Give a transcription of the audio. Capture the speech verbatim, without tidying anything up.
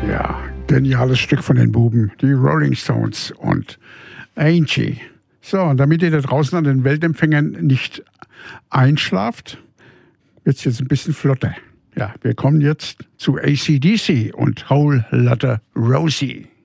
Ja, geniales Stück von den Buben, die Rolling Stones und Angie. So, und damit ihr da draußen an den Weltempfängern nicht einschlaft, wird es jetzt ein bisschen flotter. Ja, wir kommen jetzt zu A C D C und Whole Lotta Rosie.